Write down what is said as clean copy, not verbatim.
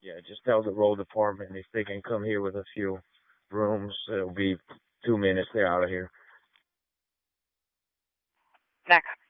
Yeah, just tell the road department if they can come here with a few rooms. It'll be 2 minutes. They're out of here. Next.